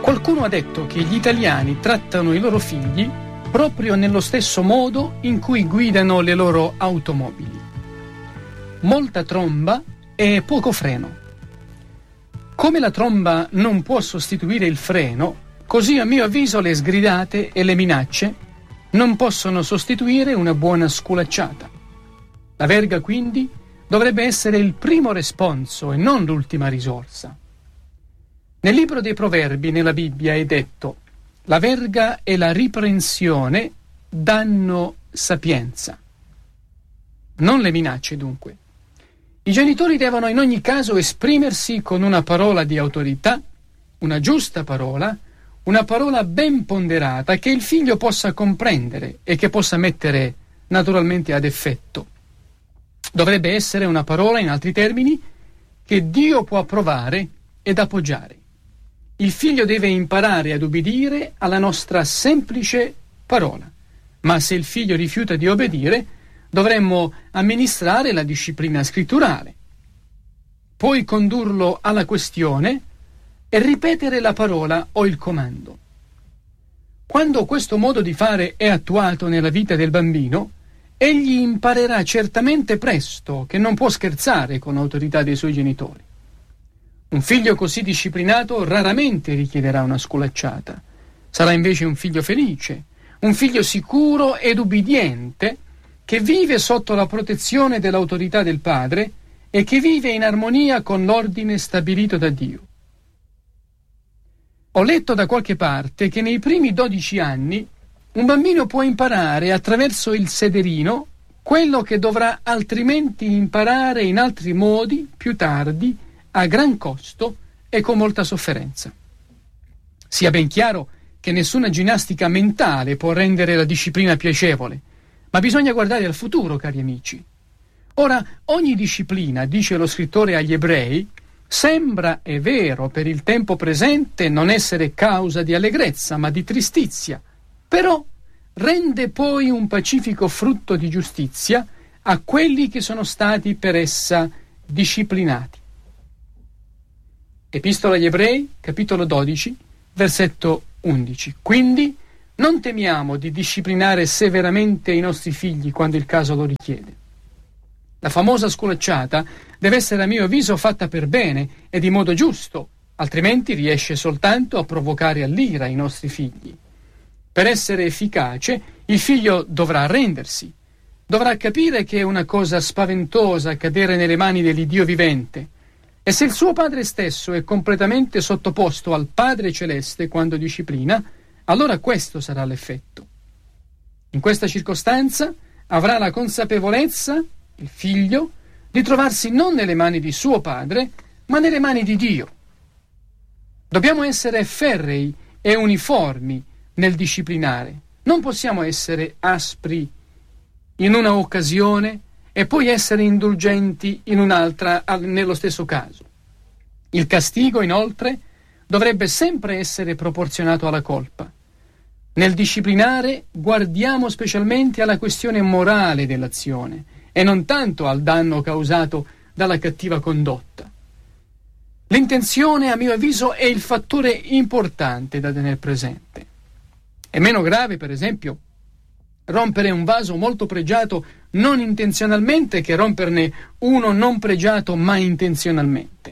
Qualcuno ha detto che gli italiani trattano i loro figli proprio nello stesso modo in cui guidano le loro automobili. Molta tromba e poco freno. Come la tromba non può sostituire il freno, così a mio avviso le sgridate e le minacce non possono sostituire una buona sculacciata. La verga quindi dovrebbe essere il primo responso e non l'ultima risorsa. Nel libro dei Proverbi, nella Bibbia, è detto: la verga e la riprensione danno sapienza. Non le minacce, dunque. I genitori devono in ogni caso esprimersi con una parola di autorità, una giusta parola, una parola ben ponderata che il figlio possa comprendere e che possa mettere naturalmente ad effetto. Dovrebbe essere una parola, in altri termini, che Dio può approvare ed appoggiare. Il figlio deve imparare ad obbedire alla nostra semplice parola, ma se il figlio rifiuta di obbedire, dovremmo amministrare la disciplina scritturale, poi condurlo alla questione e ripetere la parola o il comando. Quando questo modo di fare è attuato nella vita del bambino, egli imparerà certamente presto che non può scherzare con l'autorità dei suoi genitori. Un figlio così disciplinato raramente richiederà una sculacciata. Sarà invece un figlio felice, un figlio sicuro ed ubbidiente che vive sotto la protezione dell'autorità del padre e che vive in armonia con l'ordine stabilito da Dio. Ho letto da qualche parte che nei primi 12 anni un bambino può imparare attraverso il sederino quello che dovrà altrimenti imparare in altri modi più tardi, a gran costo e con molta sofferenza. Sia ben chiaro che nessuna ginnastica mentale può rendere la disciplina piacevole, ma bisogna guardare al futuro, cari amici. Ora, ogni disciplina, dice lo scrittore agli Ebrei, sembra, è vero, per il tempo presente non essere causa di allegrezza, ma di tristizia, però rende poi un pacifico frutto di giustizia a quelli che sono stati per essa disciplinati. Epistola agli Ebrei, capitolo 12, versetto 11. Quindi non temiamo di disciplinare severamente i nostri figli quando il caso lo richiede. La famosa sculacciata deve essere a mio avviso fatta per bene e di modo giusto, altrimenti riesce soltanto a provocare all'ira i nostri figli. Per essere efficace, il figlio dovrà arrendersi, dovrà capire che è una cosa spaventosa cadere nelle mani dell'Iddio vivente. E se il suo padre stesso è completamente sottoposto al Padre Celeste quando disciplina, allora questo sarà l'effetto. In questa circostanza avrà la consapevolezza, il figlio, di trovarsi non nelle mani di suo padre, ma nelle mani di Dio. Dobbiamo essere ferrei e uniformi nel disciplinare. Non possiamo essere aspri in una occasione e poi essere indulgenti in un'altra nello stesso caso. Il castigo, inoltre, dovrebbe sempre essere proporzionato alla colpa. Nel disciplinare guardiamo specialmente alla questione morale dell'azione e non tanto al danno causato dalla cattiva condotta. L'intenzione, a mio avviso, è il fattore importante da tenere presente. È meno grave, per esempio, rompere un vaso molto pregiato non intenzionalmente che romperne uno non pregiato ma intenzionalmente.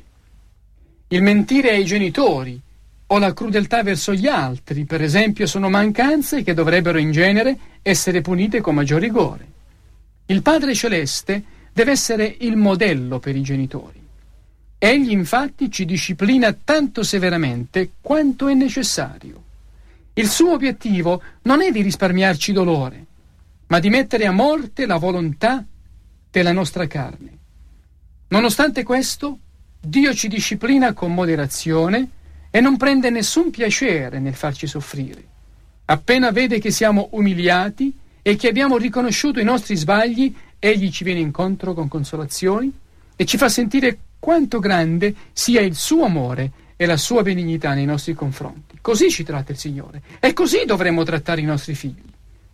Il mentire ai genitori o la crudeltà verso gli altri, per esempio, sono mancanze che dovrebbero in genere essere punite con maggior rigore. Il Padre Celeste deve essere il modello per i genitori. Egli infatti ci disciplina tanto severamente quanto è necessario. Il suo obiettivo non è di risparmiarci dolore, ma di mettere a morte la volontà della nostra carne. Nonostante questo, Dio ci disciplina con moderazione e non prende nessun piacere nel farci soffrire. Appena vede che siamo umiliati e che abbiamo riconosciuto i nostri sbagli, egli ci viene incontro con consolazioni e ci fa sentire quanto grande sia il suo amore e la sua benignità nei nostri confronti. Così ci tratta il Signore e così dovremmo trattare i nostri figli.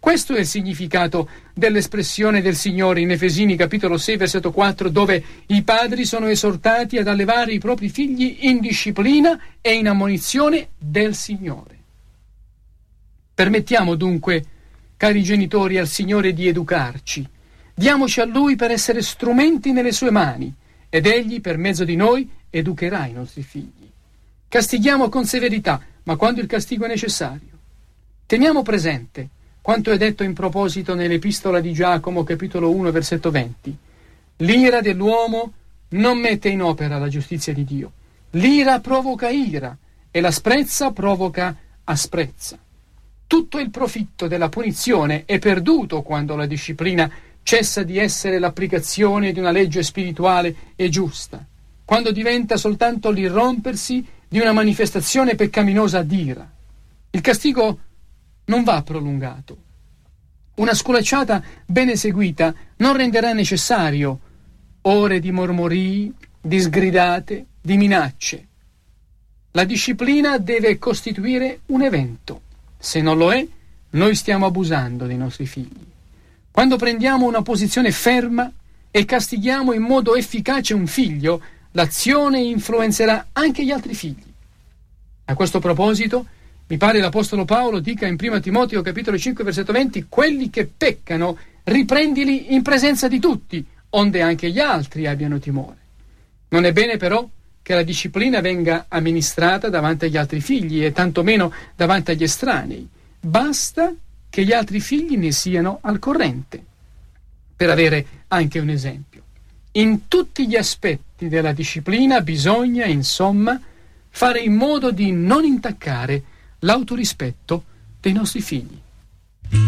Questo è il significato dell'espressione del Signore in Efesini capitolo 6 versetto 4, dove i padri sono esortati ad allevare i propri figli in disciplina e in ammonizione del Signore. Permettiamo dunque, cari genitori, al Signore di educarci. Diamoci a Lui per essere strumenti nelle sue mani, ed Egli, per mezzo di noi, educherà i nostri figli. Castighiamo con severità, ma quando il castigo è necessario. Teniamo presente quanto è detto in proposito nell'epistola di Giacomo, capitolo 1, versetto 20. L'ira dell'uomo non mette in opera la giustizia di Dio. L'ira provoca ira e l'asprezza provoca asprezza. Tutto il profitto della punizione è perduto quando la disciplina cessa di essere l'applicazione di una legge spirituale e giusta, quando diventa soltanto l'irrompersi di una manifestazione peccaminosa d'ira. Il castigo non va prolungato. Una sculacciata ben eseguita non renderà necessario ore di mormorii, di sgridate, di minacce. La disciplina deve costituire un evento. Se non lo è, noi stiamo abusando dei nostri figli. Quando prendiamo una posizione ferma e castighiamo in modo efficace un figlio, l'azione influenzerà anche gli altri figli. A questo proposito, mi pare l'Apostolo Paolo dica in 1 Timoteo capitolo 5 versetto 20: quelli che peccano riprendili in presenza di tutti, onde anche gli altri abbiano timore. Non è bene però che la disciplina venga amministrata davanti agli altri figli e tantomeno davanti agli estranei. Basta che gli altri figli ne siano al corrente, per avere anche un esempio. In tutti gli aspetti della disciplina bisogna, insomma, fare in modo di non intaccare l'autorispetto dei nostri figli.